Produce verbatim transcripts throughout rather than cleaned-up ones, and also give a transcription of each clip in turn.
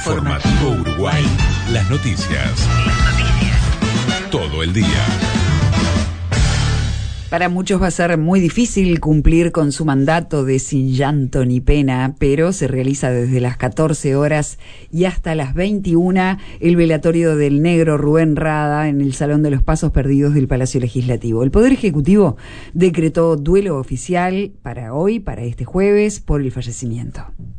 Informativo Uruguay. Las noticias. Las noticias. Todo el día. Para muchos va a ser muy difícil cumplir con su mandato de sin llanto ni pena, pero se realiza desde las catorce horas y hasta las veintiuna el velatorio del negro Rubén Rada en el Salón de los Pasos Perdidos del Palacio Legislativo. El Poder Ejecutivo decretó duelo oficial para hoy, para este jueves, por el fallecimiento.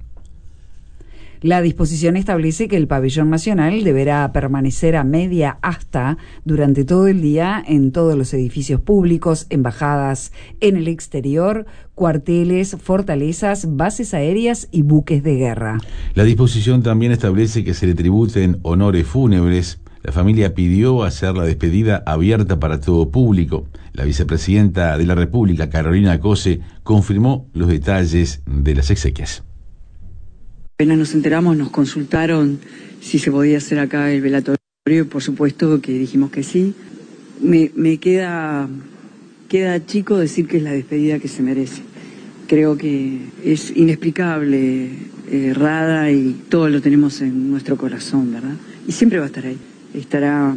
La disposición establece que el pabellón nacional deberá permanecer a media asta durante todo el día en todos los edificios públicos, embajadas en el exterior, cuarteles, fortalezas, bases aéreas y buques de guerra. La disposición también establece que se le tributen honores fúnebres. La familia pidió hacer la despedida abierta para todo público. La vicepresidenta de la República, Carolina Cose, confirmó los detalles de las exequias. Apenas nos enteramos, nos consultaron si se podía hacer acá el velatorio y por supuesto que dijimos que sí. Me, me queda, queda chico decir que es la despedida que se merece. Creo que es inexplicable, eh, Rada, y todo lo tenemos en nuestro corazón, ¿verdad? Y siempre va a estar ahí. Estará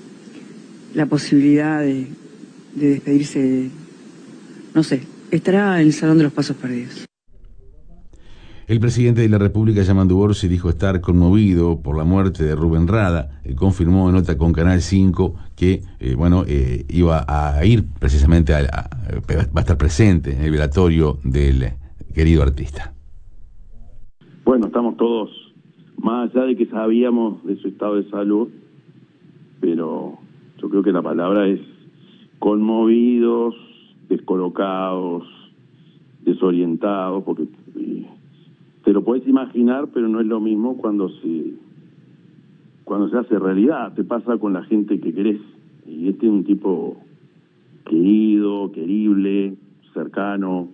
la posibilidad de, de despedirse, no sé, estará en el Salón de los Pasos Perdidos. El presidente de la República, Yamandu Orsi, dijo estar conmovido por la muerte de Rubén Rada. Él confirmó en nota con Canal cinco que eh, bueno eh, iba a ir precisamente, a, a, va a estar presente en el velatorio del querido artista. Bueno, estamos todos, más allá de que sabíamos de su estado de salud, pero yo creo que la palabra es conmovidos, descolocados, desorientados, porque... Eh, te lo puedes imaginar, pero no es lo mismo cuando se cuando se hace realidad. Te pasa con la gente que querés. Y este es un tipo querido, querible, cercano,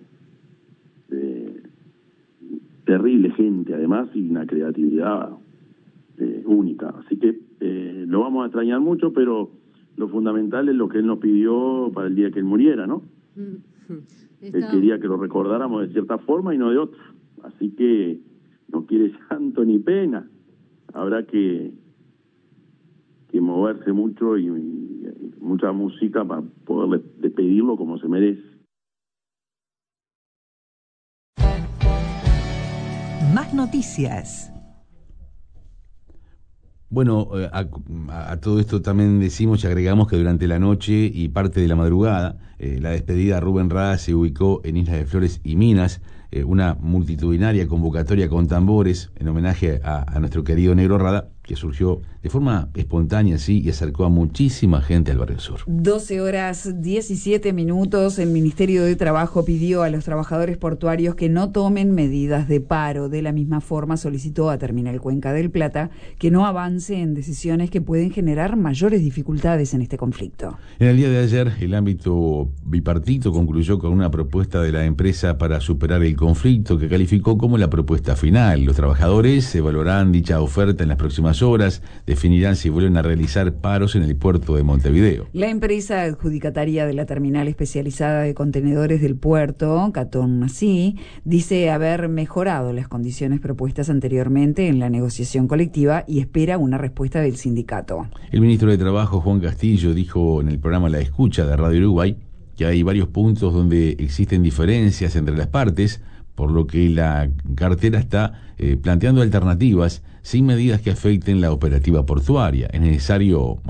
eh, terrible gente, además, y una creatividad eh, única. Así que eh, lo vamos a extrañar mucho, pero lo fundamental es lo que él nos pidió para el día que él muriera, ¿no? Está... Él quería que lo recordáramos de cierta forma y no de otra. Así que no quiere llanto ni pena. Habrá que, que moverse mucho y, y mucha música para poder despedirlo como se merece. Más noticias. Bueno, a, a todo esto también decimos y agregamos que durante la noche y parte de la madrugada, eh, la despedida a Rubén Rada se ubicó en Isla de Flores y Minas, eh, una multitudinaria convocatoria con tambores en homenaje a, a nuestro querido negro Rada, que surgió de forma espontánea, sí, y acercó a muchísima gente al barrio sur. doce horas diecisiete minutos, el Ministerio de Trabajo pidió a los trabajadores portuarios que no tomen medidas de paro. De la misma forma solicitó a Terminal Cuenca del Plata que no avance en decisiones que pueden generar mayores dificultades en este conflicto. En el día de ayer, el ámbito bipartito concluyó con una propuesta de la empresa para superar el conflicto que calificó como la propuesta final. Los trabajadores evaluarán dicha oferta en las próximas horas, definirán si vuelven a realizar paros en el puerto de Montevideo. La empresa adjudicataria de la terminal especializada de contenedores del puerto, Catón Así, dice haber mejorado las condiciones propuestas anteriormente en la negociación colectiva y espera una respuesta del sindicato. El ministro de Trabajo, Juan Castillo, dijo en el programa La Escucha de Radio Uruguay que hay varios puntos donde existen diferencias entre las partes, por lo que la cartera está eh, planteando alternativas sin medidas que afecten la operativa portuaria. Es necesario